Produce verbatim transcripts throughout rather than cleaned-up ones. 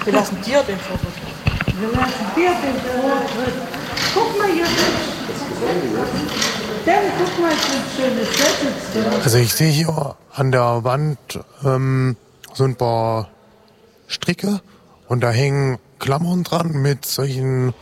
Wir lassen dir den Vortritt. Wir lassen dir den Vortritt. Guck mal hier. Dann guck mal, so ein schönes Zettel drin. Also ich sehe hier an der Wand ähm, so ein paar Stricke und da hängen Klammern dran mit solchen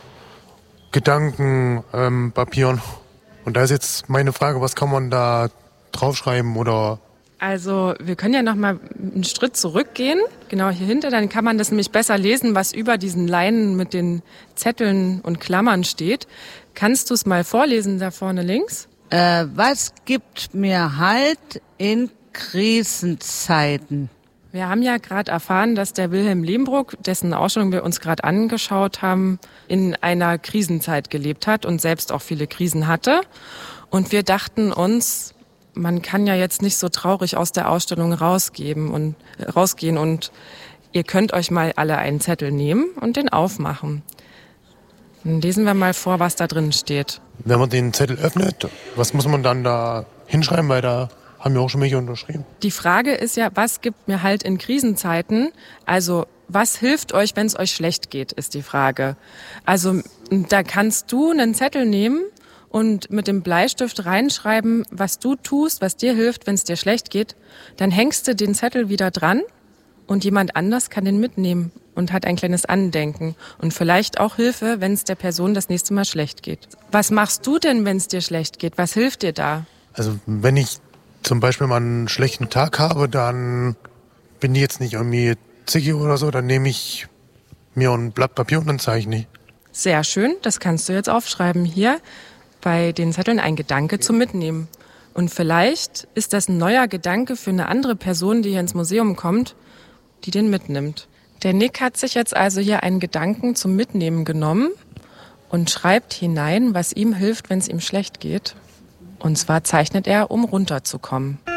Gedankenpapieren. Ähm, und da ist jetzt meine Frage, was kann man da draufschreiben oder... Also wir können ja noch mal einen Schritt zurückgehen, genau hier hinter, dann kann man das nämlich besser lesen, was über diesen Leinen mit den Zetteln und Klammern steht. Kannst du es mal vorlesen da vorne links? Äh, was gibt mir Halt in Krisenzeiten? Wir haben ja gerade erfahren, dass der Wilhelm Lehmbruck, dessen Ausstellung wir uns gerade angeschaut haben, in einer Krisenzeit gelebt hat und selbst auch viele Krisen hatte. Und wir dachten uns, man kann ja jetzt nicht so traurig aus der Ausstellung rausgeben und äh, rausgehen und ihr könnt euch mal alle einen Zettel nehmen und den aufmachen. Dann lesen wir mal vor, was da drin steht. Wenn man den Zettel öffnet, was muss man dann da hinschreiben, weil da haben wir auch schon welche unterschrieben. Die Frage ist ja, was gibt mir Halt in Krisenzeiten? Also was hilft euch, wenn es euch schlecht geht, ist die Frage. Also da kannst du einen Zettel nehmen und mit dem Bleistift reinschreiben, was du tust, was dir hilft, wenn es dir schlecht geht. Dann hängst du den Zettel wieder dran und jemand anders kann den mitnehmen und hat ein kleines Andenken und vielleicht auch Hilfe, wenn es der Person das nächste Mal schlecht geht. Was machst du denn, wenn es dir schlecht geht? Was hilft dir da? Also wenn ich zum Beispiel mal einen schlechten Tag habe, dann bin ich jetzt nicht irgendwie zickig oder so, dann nehme ich mir ein Blatt Papier und dann zeichne ich. Sehr schön, das kannst du jetzt aufschreiben. Hier bei den Zetteln ein Gedanke zum Mitnehmen. Und vielleicht ist das ein neuer Gedanke für eine andere Person, die hier ins Museum kommt, die den mitnimmt. Der Nick hat sich jetzt also hier einen Gedanken zum Mitnehmen genommen und schreibt hinein, was ihm hilft, wenn es ihm schlecht geht. Und zwar zeichnet er, um runterzukommen.